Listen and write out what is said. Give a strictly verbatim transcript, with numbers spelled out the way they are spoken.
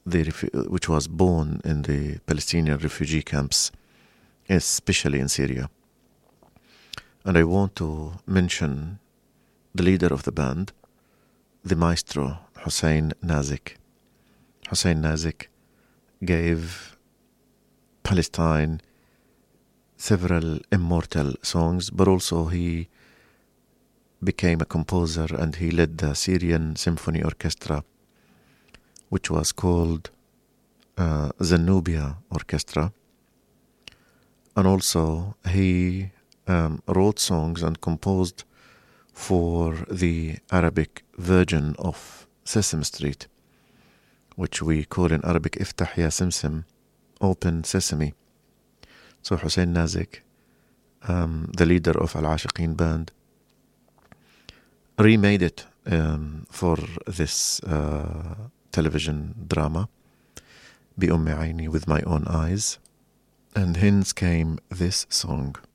the refu- which was born in the Palestinian refugee camps, especially in Syria. And I want to mention the leader of the band, the maestro Hussein Nazik. Hussein Nazik gave Palestine several immortal songs, but also he became a composer and he led the Syrian Symphony Orchestra, which was called uh, Zenubia Orchestra. And also he um, wrote songs and composed for the Arabic version of Sesame Street, which we call in Arabic Iftah Ya Simsim, Open Sesame. So Hussein Nazik, um, the leader of Al-Ashiqeen band, remade it um, for this uh, television drama, Bi Ummi Aini, With My Own Eyes, and hence came this song.